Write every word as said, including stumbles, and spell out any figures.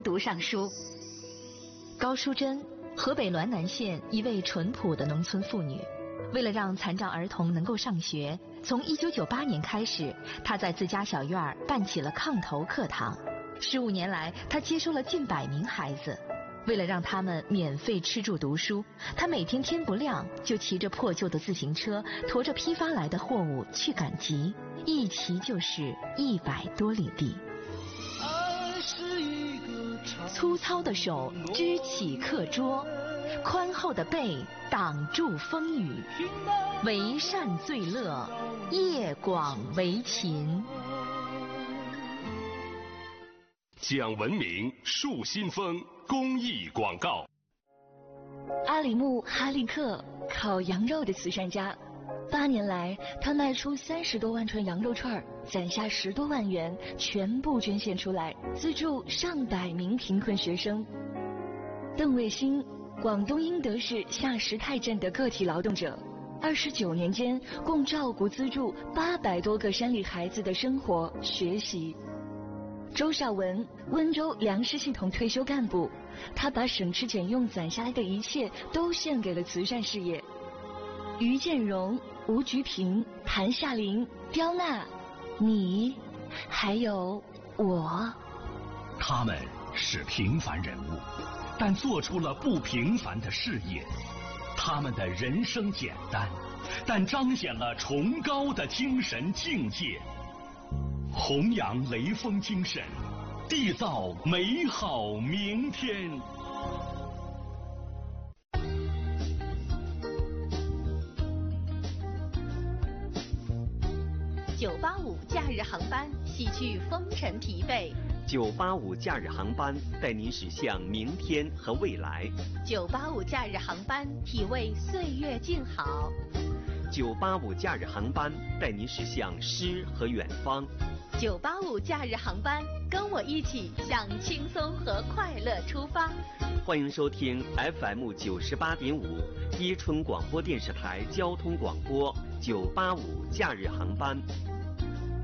读上书。高淑珍，河北滦南县一位淳朴的农村妇女。为了让残障儿童能够上学，从一九九八年开始，她在自家小院儿办起了炕头课堂。十五年来，她接收了近百名孩子。为了让他们免费吃住读书，她每天天不亮就骑着破旧的自行车，驮着批发来的货物去赶集，一骑就是一百多里地。粗糙的手支起课桌，宽厚的背挡住风雨，为善最乐，业广为勤。 讲文明树新风公益广告。 阿里木哈利克，烤羊肉的慈善家。八年来，他卖出三十多万串羊肉串，攒下十多万元，全部捐献出来，资助上百名贫困学生。邓卫星，广东英德市下石泰镇的个体劳动者，二十九年间共照顾资助八百多个山里孩子的生活学习。周少文，温州粮食系统退休干部，他把省吃俭用攒下来的一切都献给了慈善事业。于建荣、吴菊平、谭夏玲、刁娜，你，还有我。 他们是平凡人物，但做出了不平凡的事业。他们的人生简单，但彰显了崇高的精神境界。弘扬雷锋精神，缔造美好明天。 九八五假日航班洗去风尘疲惫。 九八五假日航班带您驶向明天和未来。 九八五假日航班体味岁月静好。 九八五假日航班带您驶向诗和远方。 九八五假日航班，跟我一起向轻松和快乐出发。 欢迎收听 F M 九十八点五伊春广播电视台交通广播九八五假日航班。